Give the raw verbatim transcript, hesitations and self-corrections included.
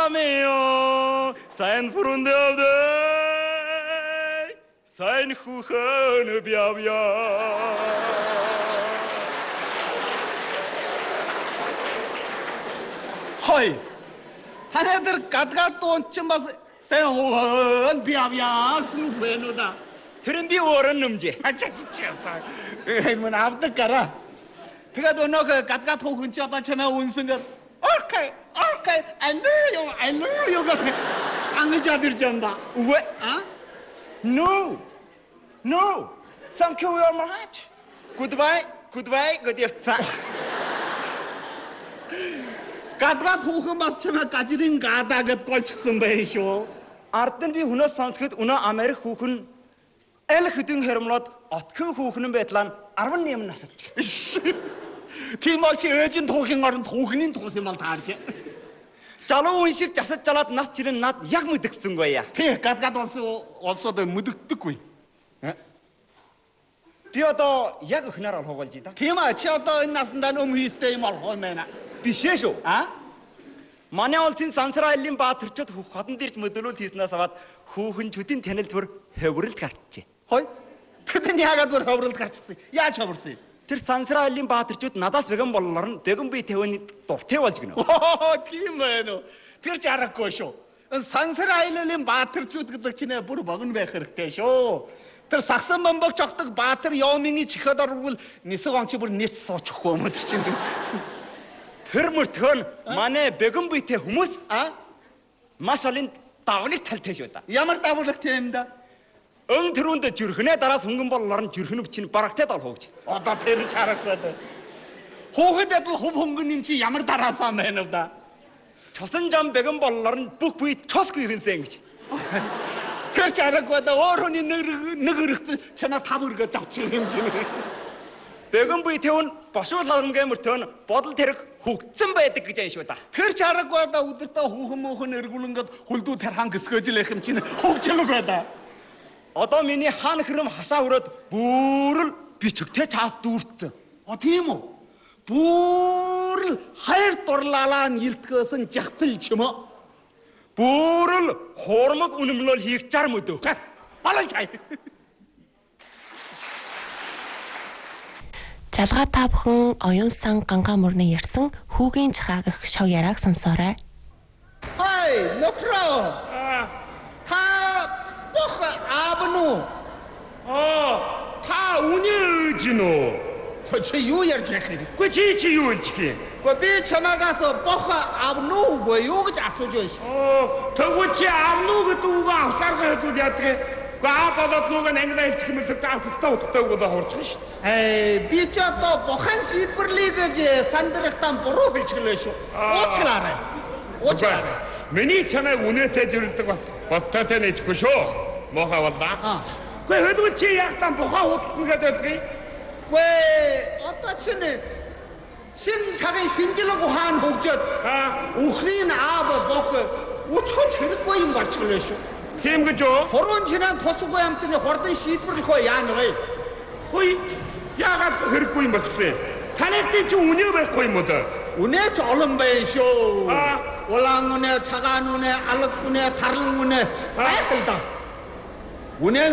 Lameo, sein Freunde of the sein Kuchen Biavia. Hoi, 하나들 가다가 또 onçmas sen Kuchen Biavia snubenuda. Trembi oran numje. 아차 진짜. 에이 뭐 아무튼 가라. 그가 너너 그 가다가 토큰 쩌다 처마 운승은 오케이 오케이 I love you I love you 같아. 안의자들 전다. What? 아? No, no. Thank you very much. Goodbye, goodbye, good afternoon. 가다가 토큰 마스 처마 까지린 가다 그 꼴측성 배쇼. Ардын би хүнээс сонсоход өнөө Америк хүүхэн аль хэдэн хэрмлоод отхон хүүхэн байтлаа арван найман насалж. 팀월치 ö진 토킹 어른 토큰인 토세만 다르지. Залуу хүн шиг жасаж жалаад нас чирэн над яг мэдгсэн гоёя. 티 가다가 돈스 어서도 무득득гүй. Би одоо яг өхнөр олох болж байна. 티마 치어도 나선단 음휘스테이 말hol매나. Бишээ шүү. 아? Манай улсын Сансар айлын баатарчууд хотон дэрч мөдөөлөл хийснээс аваад хүүхэн чүдийн танилтвар хөврөлд гарчжээ. Хой. 그때 야가도 허브를 같이. 야 쳐버렸어. Тэр Сансар айлын баатарчууд надаас бэгэн боллоор нь бэгэн бие тавины дуртай болж гинэ. 오, 티메노. тэр 잘했고 쇼. 산설 아일랜드 바트르주드 그덕치네 부르 먹은 배 그렇대쇼. тэр сагсан бомбог чогтог баатар явминги чихад орвол нисгонч бүр нис суучихгүй юм чинь. Тэр мөртгөн манай бэгэн биетэй хүмүүс а маш олон давлыг талтай шүү да. ямар давлагтай юм да? өн төрөнд жүрхнээ дараас хөнгөн боллоор нь жүрхнө чинь барагтай дал хуугч. Одоо тэр чарахгүй. Хүүхэд л хөв хөнгөн юм чи ямар дараасаа мэн вэ да? Чосон жам бэгэн боллоор нь бүх бие цосгүй хинсэн гэж. Тэр чарахгүй да өөрөний нэг нэг өргөт чамаа тав өргөж авчих юм чинь. Бэгэн бие тэвн бошуу салмгээ мөртөн бодол тэрэг хөгцсөн байдаг гэж айн шүү да. Тэр чарахгүй да өдөртөө хүүхэн мөөхөн эргүүлэнгэд хүлдүү тархан гисгөөжлэх юм чинь хөгжлөг да. Одоо миний хаан хэрэм хасаа өрөөд бүрэл бичгтэй чаас дүүрсэн. О тийм үү? Бүрэл хайр дурлалаа нилтгэсэн жахтал ч юм уу? Бүрэл хуурмаг үнэмлэл хийх жар мөдөө. Балан чай. Жалгаа та бүхэн оюун сан гангаа мөрнө ярьсан хүүгийн чахаагах шог яриаг сонсоорой. Хай, нөхрөө. Та бох аабну. 어, 다 운이 의지노. 거치 유 ярьж яах юм? 그 지치 유일치기. 그 чамаа 가서 бох аабну 뭐요 гэж асууж байна шүү. 어, 더구치 암누 그 누가 앞살가 해도 되었대. 그 아빠도 누가 냉다 일치기면 더 짜스다 어떻다고 다 horчих ш. Эй, би ч одоо бохан шийдвэрлэе гэж сандрахтан буруу хэлчихлээ шүү. Уучлаарай. Уучлаарай. миний чамайг үнэтэй жүрдэг бас бодтойтой нэжгүй шүү. Мохоо боллаа. 그 해도 지 약간 뭐가 어떻게 됐지? 왜 어떠치네 신차게 신질라고 한 혹젓 아, 우크린 아버 버크 우초 저렇고 임 말치글래쇼 힘 그죠? 호론 지난 토수고 얌뜨네 호르던 시드를 거 야너이 호이 야가 그렇고 임 맞추세. 타넥때 좀 운이 ಬೇಕು 임모다. 운에 졸음배쇼 아. 올랑운에 차가운에 알럭운에 다른운에 아, 일단 운에